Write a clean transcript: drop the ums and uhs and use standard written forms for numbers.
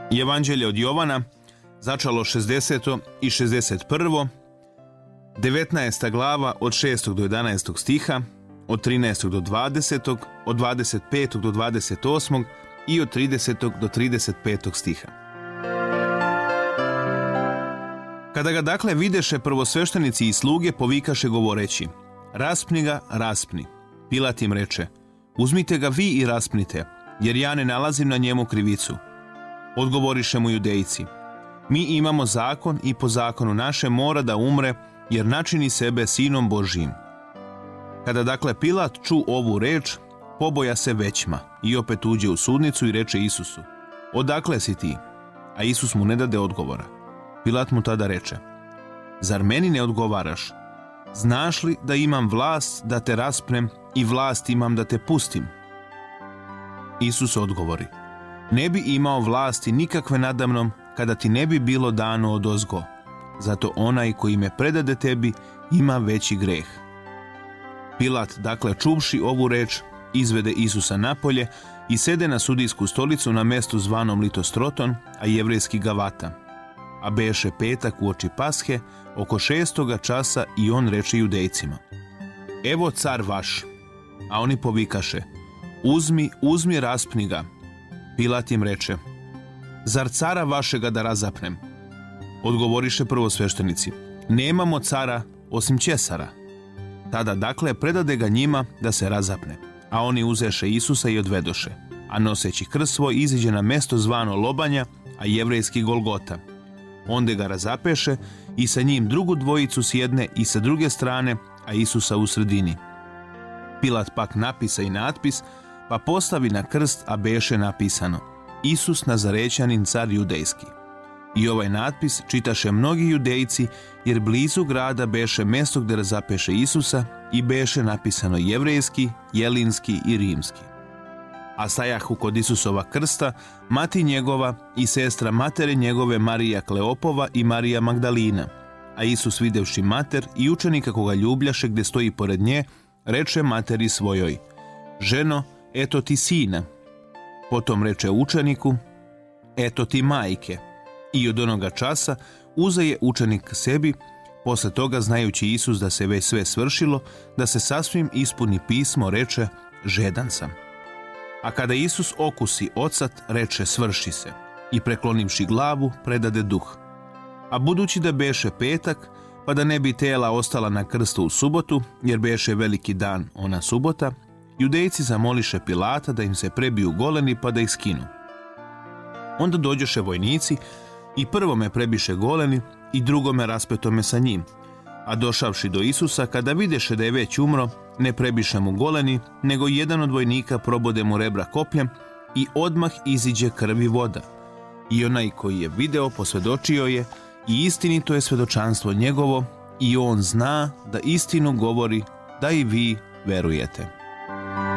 Evanđelje od Jovana, začalo 60. i 61. 19. glava od 6. do 11. stiha, od 13. do 20. od 25. do 28. i od 30. do 35. stiha. Kada ga dakle videše prvosveštenici i sluge, povikaše govoreći: raspni ga, raspni. Pilat im reče: uzmite ga vi i raspnite, jer ja ne nalazim na njemu krivicu. Odgovoriše mu Judejci: mi imamo zakon i po zakonu naše mora da umre, jer načini sebe sinom Božijim. Kada dakle Pilat ču ovu reč, poboja se većma i opet uđe u sudnicu i reče Isusu: odakle si ti? A Isus mu ne dade odgovora. Pilat mu tada reče: zar meni ne odgovaraš? Znaš li da imam vlast da te raspnem i vlast imam da te pustim? Isus odgovori: ne bi imao vlasti nikakve nadamnom kada ti ne bi bilo dano odozgo. Zato onaj koji me predade tebi ima veći greh. Pilat, dakle, čuvši ovu reč, izvede Isusa napolje i sede na sudijsku stolicu na mestu zvanom Litostroton, a jevrejski Gavata. A beše petak uoči Pashe, oko 6. časa, i on reče Judejcima: evo car vaš. A oni povikaše: uzmi, raspni ga. Pilat im reče: zar cara vašega da razapnem? Odgovoriše prvosveštenici: nemamo cara osim Ćesara. Tada dakle predade ga njima da se razapne. A oni uzeše Isusa i odvedoše, a noseći krst svoj iziđe na mesto zvano Lobanja, a jevrejski Golgota. Onda ga razapeše i sa njim drugu dvojicu s jedne i sa druge strane, a Isusa u sredini. Pilat pak napisa i natpis, pa postavi na krst, a beše napisano: Isus Nazarećanin, car judejski. I ovaj natpis čitaše mnogi Judejci, jer blizu grada beše mesto gde razapeše Isusa i beše napisano jevrejski, jelinski i rimski. A stajahu kod Isusova krsta mati njegova i sestra matere njegove Marija Kleopova i Marija Magdalina. A Isus, videvši mater i učenika koga ljubljaše gde stoji pored nje, reče materi svojoj: ženo, eto ti sina. Potom reče učeniku: eto ti majke. I od onoga časa uze je učenik k sebi, posle toga, znajući Isus da se već sve svršilo, da se sasvim ispuni pismo, reče: žedan sam. A kada Isus okusi ocat, reče: svrši se. I preklonivši glavu, predade duh. A budući da beše petak, pa da ne bi tela ostala na krstu u subotu, jer beše veliki dan, ona subota, Judejci zamoliše Pilata da im se prebiju goleni pa da ih skinu. Onda dođoše vojnici i prvome prebiše goleni i drugome raspetome sa njim. A došavši do Isusa, kada videše da je već umro, ne prebiše mu goleni, nego jedan od vojnika probode mu rebra kopljem i odmah iziđe krv i voda. I onaj koji je video posvedočio je i istinito je svedočanstvo njegovo i on zna da istinu govori, da i vi verujete.